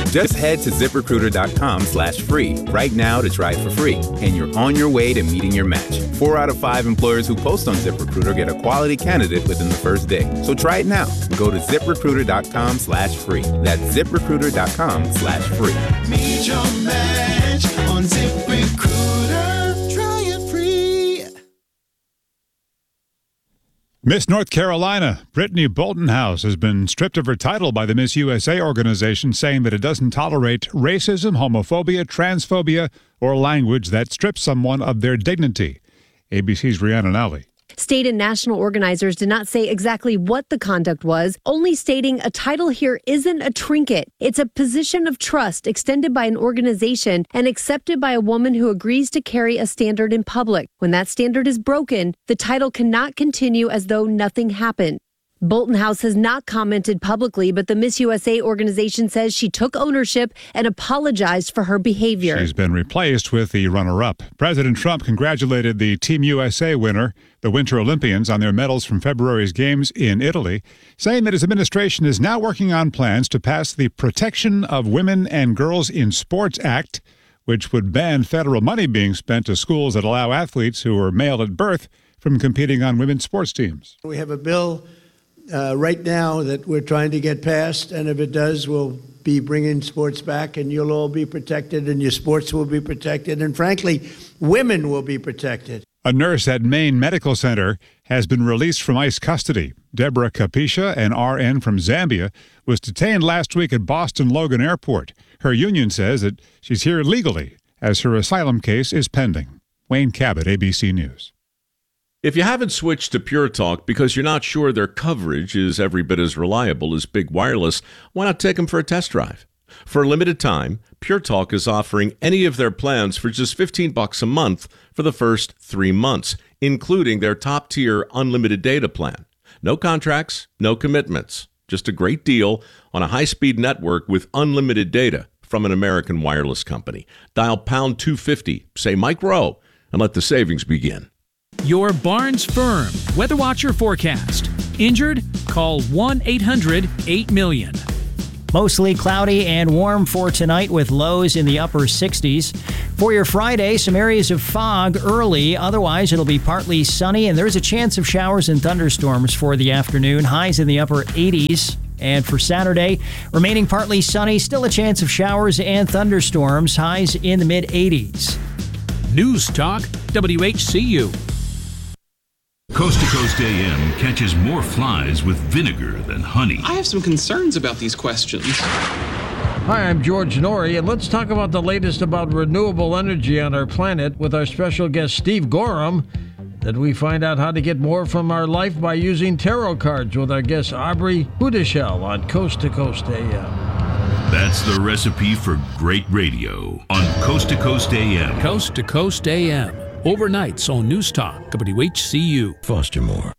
Just head to ZipRecruiter.com/free right now to try it for free, and you're on your way to meeting your match. 4 out of 5 employers who post on ZipRecruiter get a quality candidate within the first day. So try it now. Go to ZipRecruiter.com/free. That's ZipRecruiter.com/free. Meet your match on ZipRecruiter. Try it free. Miss North Carolina, Brittany Boltonhouse, has been stripped of her title by the Miss USA organization, saying that it doesn't tolerate racism, homophobia, transphobia, or language that strips someone of their dignity. ABC's Rhiannon Alley. State and national organizers did not say exactly what the conduct was, only stating a title here isn't a trinket. It's a position of trust extended by an organization and accepted by a woman who agrees to carry a standard in public. When that standard is broken, the title cannot continue as though nothing happened. Boltonhouse has not commented publicly, but the Miss USA organization says she took ownership and apologized for her behavior. She's been replaced with the runner-up. President Trump congratulated the Team USA winner, the Winter Olympians, on their medals from February's games in Italy, saying that his administration is now working on plans to pass the Protection of Women and Girls in Sports Act, which would ban federal money being spent to schools that allow athletes who are male at birth from competing on women's sports teams. We have a bill right now that we're trying to get passed, and if it does, we'll be bringing sports back, and you'll all be protected, and your sports will be protected, and frankly, women will be protected. A nurse at Maine Medical Center has been released from ICE custody. Deborah Kapisha, an RN from Zambia, was detained last week at Boston Logan Airport. Her union says that she's here legally, as her asylum case is pending. Wayne Cabot, ABC News. If you haven't switched to Pure Talk because you're not sure their coverage is every bit as reliable as Big Wireless, why not take them for a test drive? For a limited time, Pure Talk is offering any of their plans for just $15 a month for the first 3 months, including their top-tier unlimited data plan. No contracts, no commitments, just a great deal on a high-speed network with unlimited data from an American wireless company. Dial pound 250, say Mike Rowe, and let the savings begin. Your Barnes Firm Weather Watcher forecast. Injured? Call 1-800-8-million. Mostly cloudy and warm for tonight with lows in the upper 60s. For your Friday, some areas of fog early. Otherwise, it'll be partly sunny, and there's a chance of showers and thunderstorms for the afternoon. Highs in the upper 80s. And for Saturday, remaining partly sunny, still a chance of showers and thunderstorms. Highs in the mid-80s. News Talk, WHCU. Coast to Coast AM catches more flies with vinegar than honey. I have some concerns about these questions. Hi, I'm George Norrie, and let's talk about the latest about renewable energy on our planet with our special guest, Steve Gorham. Then we find out how to get more from our life by using tarot cards with our guest, Aubrey Hudeshell, on Coast to Coast AM. That's the recipe for great radio on Coast to Coast AM. Coast to Coast AM. Overnights on News Talk, WHCU. Foster Moore.